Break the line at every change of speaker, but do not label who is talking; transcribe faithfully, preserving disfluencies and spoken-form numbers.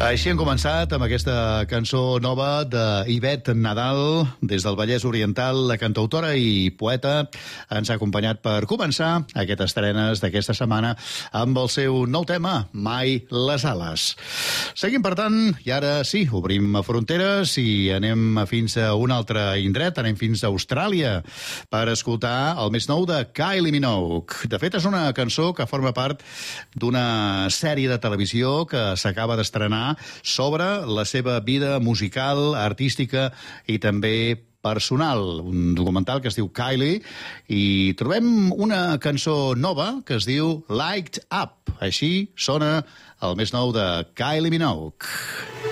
Així hem començat amb aquesta cançó nova d'Ivet Nadal, des del Vallès Oriental. La cantautora i poeta ens ha acompanyat per començar aquestes estrenes d'aquesta setmana amb el seu nou tema, Mai les ales. Seguim, per tant, i ara sí, obrim fronteres i anem fins a un altre indret, anem fins a Austràlia per escoltar el més nou de Kylie Minogue. De fet, és una cançó que forma part d'una sèrie de televisió que s'acaba d'estrenar sobre la seva vida musical, artística i també personal. Un documental que es diu Kylie, i trobem una cançó nova que es diu Light Up. Així sona el més nou de Kylie Minogue.